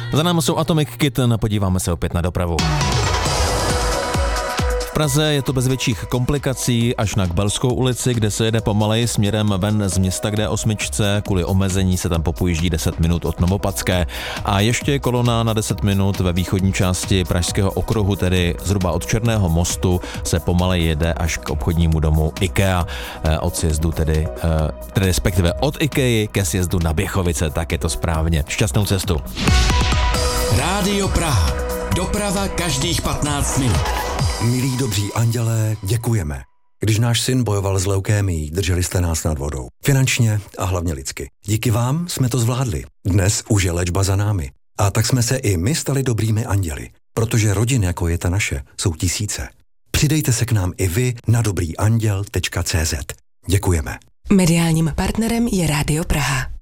Za námi jsou Atomic Kitten a podíváme se opět na dopravu. V Praze je to bez větších komplikací až na Kbelskou ulici, kde se jede pomaleji směrem ven z města k D8. Kvůli omezení se tam popojíždí 10 minut od Novopatské. A ještě kolona na 10 minut ve východní části Pražského okruhu, tedy zhruba od Černého mostu, se pomaleji jede až k obchodnímu domu IKEA. Od sjezdu tedy respektive od IKEA ke sjezdu na Běchovice, tak je to správně. Šťastnou cestu. Rádio Praha. Doprava každých 15 minut. Milí dobří andělé, děkujeme. Když náš syn bojoval s leukémií, drželi jste nás nad vodou. Finančně a hlavně lidsky. Díky vám jsme to zvládli. Dnes už je léčba za námi. A tak jsme se i my stali dobrými anděli. Protože rodin, jako je ta naše, jsou tisíce. Přidejte se k nám i vy na dobrýanděl.cz. Děkujeme. Mediálním partnerem je Rádio Praha.